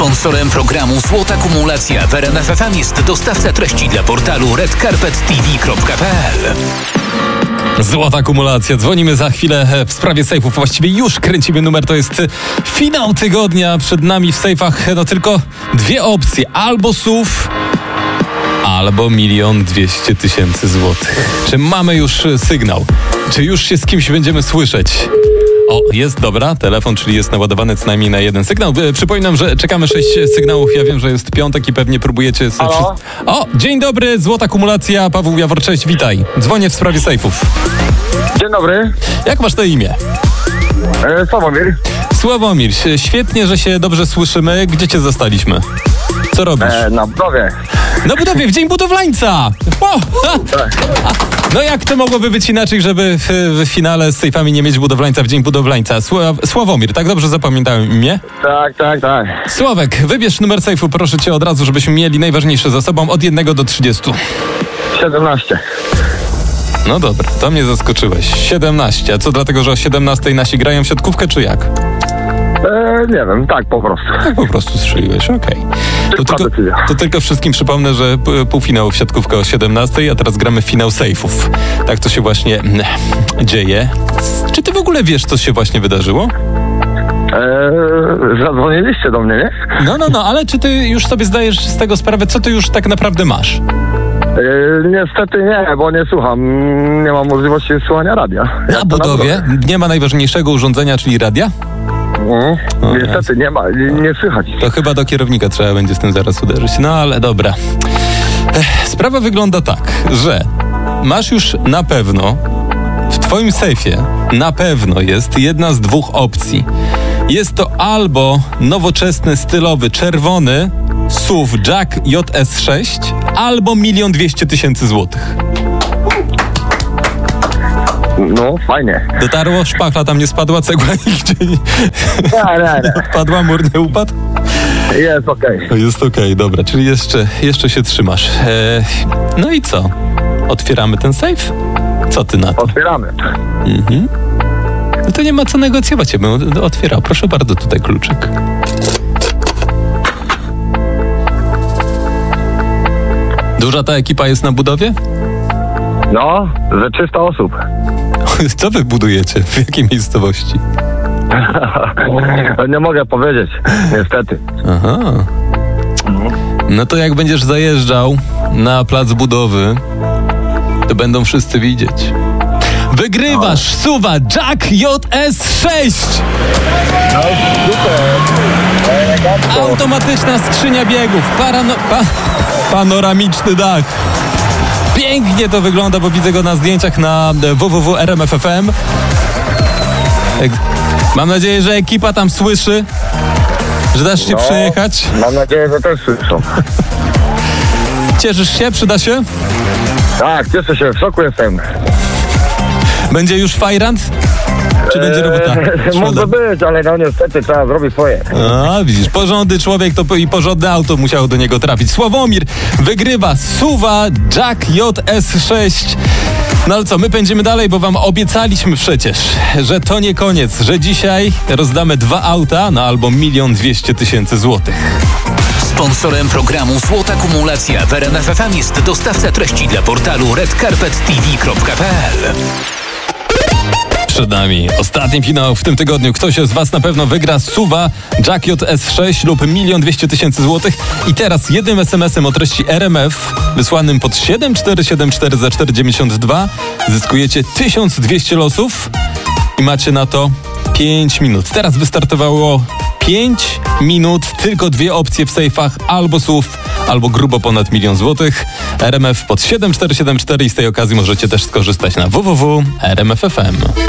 Sponsorem programu Złota Kumulacja w RMF FM jest dostawca treści dla portalu redcarpettv.pl. Złota kumulacja. Dzwonimy za chwilę w sprawie sejfów. Właściwie już kręcimy numer. To jest finał tygodnia. Przed nami w sejfach tylko dwie opcje. Albo SUV, albo 1 200 000 złotych. Czy mamy już sygnał? Czy już się z kimś będziemy słyszeć? O, jest, dobra, telefon, czyli jest naładowany co najmniej na jeden sygnał. Przypominam, że czekamy 6 sygnałów. Ja wiem, że jest piątek i pewnie próbujecie... O, dzień dobry, Złota Kumulacja, Paweł Jawor, cześć, witaj. Dzwonię w sprawie sejfów. Dzień dobry. Jak masz na imię? Sławomir. Sławomir, świetnie, że się dobrze słyszymy. Gdzie cię zastaliśmy? Co robisz? Na budowie. Na budowie, w Dzień Budowlańca! O! Tak. No jak to mogłoby być inaczej, żeby w finale z sejfami nie mieć budowlańca w Dzień Budowlańca? Sławomir, tak dobrze zapamiętałem imię? Tak. Sławek, wybierz numer sejfu, proszę cię od razu, żebyśmy mieli najważniejsze za sobą od 1 do 30. 17. No dobra, to mnie zaskoczyłeś. 17. A co, dlatego, że o 17 nasi grają w siatkówkę, czy jak? Nie wiem, tak po prostu. Tak po prostu strzeliłeś, okej. To tylko wszystkim przypomnę, że półfinał w siatkówkę o 17, a teraz gramy finał sejfów. Tak to się właśnie dzieje. Czy ty w ogóle wiesz, co się właśnie wydarzyło? Zadzwoniliście do mnie, nie? No, ale czy ty już sobie zdajesz z tego sprawę, co ty już tak naprawdę masz? Niestety nie, bo nie słucham. Nie mam możliwości słuchania radia. Na budowie nie ma najważniejszego urządzenia, czyli radia? Niestety nie ma, nie słychać. To chyba do kierownika trzeba będzie z tym zaraz uderzyć. No ale dobra. Sprawa wygląda tak, że masz już na pewno w twoim sejfie na pewno jest jedna z dwóch opcji. Jest to albo nowoczesny, stylowy, czerwony SUV Jack JS6, albo 1 200 000 złotych. No, fajnie. Dotarło? Szpachla tam nie spadła? Cegła nigdzie nie... Nie. Odpadła? Mur nie upadł? Jest okej. Jest okej, dobra, czyli jeszcze się trzymasz. No i co? Otwieramy ten sejf? Co ty na to? Otwieramy. No to nie ma co negocjować, ja bym otwierał. Proszę bardzo, tutaj kluczyk. Duża ta ekipa jest na budowie? No, ze 300 osób. Co wy budujecie? W jakiej miejscowości? Nie mogę powiedzieć, niestety. Aha. No to jak będziesz zajeżdżał na plac budowy, to będą wszyscy widzieć. Wygrywasz SUV-a Jack JS6! No, super. Automatyczna skrzynia biegów, panoramiczny dach. Pięknie to wygląda, bo widzę go na zdjęciach na www.rmf.fm. Mam nadzieję, że ekipa tam słyszy, że dasz się przyjechać. Mam nadzieję, że też słyszą. Cieszysz się? Przyda się? Tak, cieszę się, w szoku jestem. Będzie już fajrant? Czy będzie robota? Może być, ale no niestety trzeba zrobić swoje. A, widzisz, porządny człowiek to i porządne auto musiało do niego trafić. Sławomir wygrywa SUV-a Jack JS6. No ale co, my pędzimy dalej, bo wam obiecaliśmy przecież, że to nie koniec, że dzisiaj rozdamy 2 auta na albo 1 200 000 złotych. Sponsorem programu Złota Kumulacja w RMF FM jest dostawca treści dla portalu redcarpettv.pl. Przed nami ostatni finał w tym tygodniu. Ktoś z was na pewno wygra SUV-a Jack JS6 lub 1 200 000 złotych. I teraz jednym SMS-em o treści RMF wysłanym pod 7474 za 4,92 zyskujecie 1200 losów i macie na to 5 minut. Teraz wystartowało 5 minut, tylko 2 opcje w sejfach, albo SUV, albo grubo ponad 1 000 000 złotych. RMF pod 7474 i z tej okazji możecie też skorzystać na www.rmf.fm.